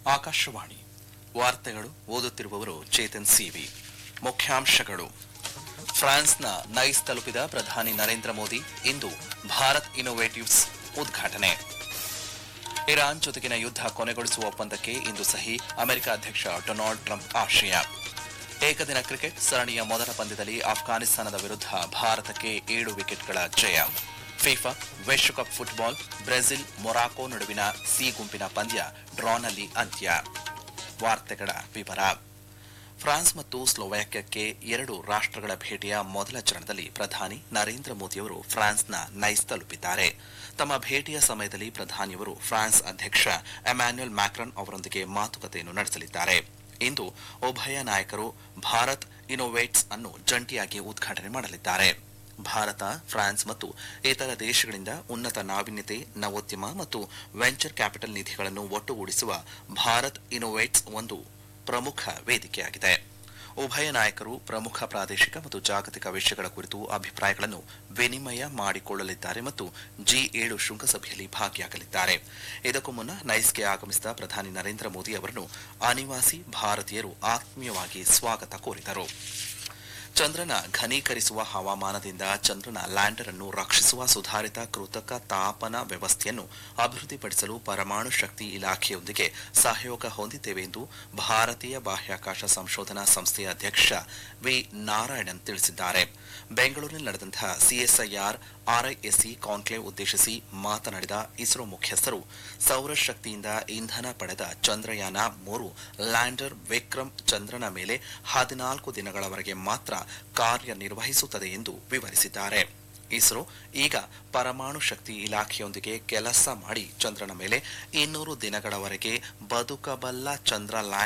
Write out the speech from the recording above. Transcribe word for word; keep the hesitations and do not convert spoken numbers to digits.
ಆಕಾಶವಾಣಿ ವಾರ್ತೆಗಳು ಓದುತ್ತಿರುವವರು ಚೇತನ್ ಸಿವಿ. ಮುಖ್ಯಾಂಶಗಳು: ಫ್ರಾನ್ಸ್ನ ನೈಸ್ ತಲುಪಿದ ಪ್ರಧಾನಿ ನರೇಂದ್ರ ಮೋದಿ ಇಂದು ಭಾರತ್ ಇನ್ನೋವೇಟಿವ್ಸ್ ಉದ್ಘಾಟನೆ. ಇರಾನ್ ಜೊತೆಗಿನ ಯುದ್ಧ ಕೊನೆಗೊಳಿಸುವ ಒಪ್ಪಂದಕ್ಕೆ ಇಂದು ಸಹಿ, ಅಮೆರಿಕ ಅಧ್ಯಕ್ಷ ಡೊನಾಲ್ಡ್ ಟ್ರಂಪ್ ಆಶಯ. ಏಕದಿನ ಕ್ರಿಕೆಟ್ ಸರಣಿಯ ಮೊದಲ ಪಂದ್ಯದಲ್ಲಿ ಅಫ್ಘಾನಿಸ್ತಾನದ ವಿರುದ್ಧ ಭಾರತಕ್ಕೆ ಏಳು ವಿಕೆಟ್ಗಳ ಜಯ. ಫಿಫಾ ವಿಶ್ವಕಪ್ ಫುಟ್ಬಾಲ್ ಬ್ರೆಜಿಲ್ ಮೊರಾಕೊ ನಡುವಿನ ಸಿ ಗುಂಪಿನ ಪಂದ್ಯ ಡ್ರಾನಲ್ಲಿ ಅಂತ್ಯ. ವಾರ್ತೆಗಳ ವಿವರ. ಫ್ರಾನ್ಸ್ ಮತ್ತು ಸ್ಲೋವಾಕ್ಯಕ್ಕೆ ಎರಡು ರಾಷ್ಟ್ರಗಳ ಭೇಟಿಯ ಮೊದಲ ಚರಣದಲ್ಲಿ ಪ್ರಧಾನಿ ನರೇಂದ್ರ ಮೋದಿಯವರು ಫ್ರಾನ್ಸ್ನ ನೈಸ್ ತಲುಪಿದ್ದಾರೆ. ತಮ್ಮ ಭೇಟಿಯ ಸಮಯದಲ್ಲಿ ಪ್ರಧಾನಿಯವರು ಫ್ರಾನ್ಸ್ ಅಧ್ಯಕ್ಷ ಎಮ್ಯಾನ್ಯುಯಲ್ ಮ್ಯಾಕ್ರಾನ್ ಅವರೊಂದಿಗೆ ಮಾತುಕತೆಯನ್ನು ನಡೆಸಲಿದ್ದಾರೆ. ಇಂದು ಉಭಯ ನಾಯಕರು ಭಾರತ್ ಇನ್ನೋವೇಟ್ಸ್ ಅನ್ನು ಜಂಟಿಯಾಗಿ ಉದ್ಘಾಟನೆ ಮಾಡಲಿದ್ದಾರೆ. ಭಾರತ, ಫ್ರಾನ್ಸ್ ಮತ್ತು ಇತರ ದೇಶಗಳಿಂದ ಉನ್ನತ ನಾವೀನ್ಯತೆ, ನವೋದ್ಯಮ ಮತ್ತು ವೆಂಚರ್ ಕ್ಯಾಪಿಟಲ್ ನಿಧಿಗಳನ್ನು ಒಟ್ಟುಗೂಡಿಸುವ ಭಾರತ್ ಇನ್ನೋವೇಟ್ಸ್ ಒಂದು ಪ್ರಮುಖ ವೇದಿಕೆಯಾಗಿದೆ. ಉಭಯ ನಾಯಕರು ಪ್ರಮುಖ ಪ್ರಾದೇಶಿಕ ಮತ್ತು ಜಾಗತಿಕ ವಿಷಯಗಳ ಕುರಿತು ಅಭಿಪ್ರಾಯಗಳನ್ನು ವಿನಿಮಯ ಮಾಡಿಕೊಳ್ಳಲಿದ್ದಾರೆ ಮತ್ತು ಜಿ ಏಳು ಶೃಂಗಸಭೆಯಲ್ಲಿ ಭಾಗಿಯಾಗಲಿದ್ದಾರೆ. ಇದಕ್ಕೂ ಮುನ್ನ ನೈಸ್ಗೆ ಆಗಮಿಸಿದ ಪ್ರಧಾನಿ ನರೇಂದ್ರ ಮೋದಿ ಅವರನ್ನು ಅನಿವಾಸಿ ಭಾರತೀಯರು ಆತ್ಮೀಯವಾಗಿ ಸ್ವಾಗತ ಕೋರಿದರು. ಚಂದ್ರನ ಘನೀಕರಿಸುವ ಹವಾಮಾನದಿಂದ ಚಂದ್ರನ ಲ್ಯಾಂಡರ್ ಅನ್ನು ರಕ್ಷಿಸುವ ಸುಧಾರಿತ ಕೃತಕ ತಾಪನ ವ್ಯವಸ್ಥೆಯನ್ನು ಅಭಿವೃದ್ಧಿಪಡಿಸಲು ಪರಮಾಣು ಶಕ್ತಿ ಇಲಾಖೆಯೊಂದಿಗೆ ಸಹಯೋಗ ಹೊಂದಿದ್ದೇವೆ ಎಂದು ಭಾರತೀಯ ಬಾಹ್ಯಾಕಾಶ ಸಂಶೋಧನಾ ಸಂಸ್ಥೆಯ ಅಧ್ಯಕ್ಷ ವಿ ನಾರಾಯಣನ್ ತಿಳಿಸಿದ್ದಾರೆ. ಬೆಂಗಳೂರಿನಲ್ಲಿ ನಡೆದಂತಹ ಸಿಎಸ್ಐಆರ್ ಆರ್ಐಎಸ್ಸಿ ಕಾನ್ಕ್ಲೇವ್ ಉದ್ದೇಶಿಸಿ ಮಾತನಾಡಿದ ಇಸ್ರೋ ಮುಖ್ಯಸ್ಥರು, ಸೌರಶಕ್ತಿಯಿಂದ ಇಂಧನ ಪಡೆದ ಚಂದ್ರಯಾನ ಮೂರು ಲ್ಯಾಂಡರ್ ವಿಕ್ರಮ್ ಚಂದ್ರನ ಮೇಲೆ ಹದಿನಾಲ್ಕು ದಿನಗಳವರೆಗೆ ಮಾತ್ರ ಕಾರ್ಯನಿರ್ವಹಿಸುತ್ತದೆ ಎಂದು ವಿವರಿಸಿದ್ದಾರೆ. ಇಸ್ರೋ ಈಗ ಪರಮಾಣು ಶಕ್ತಿ ಇಲಾಖೆಯೊಂದಿಗೆ ಕೆಲಸ ಮಾಡಿ ಚಂದ್ರನ ಮೇಲೆ ಇನ್ನೂರು ದಿನಗಳವರೆಗೆ ಬದುಕಬಲ್ಲ ಚಂದ್ರ ಲ್ಯಾಂಡರ್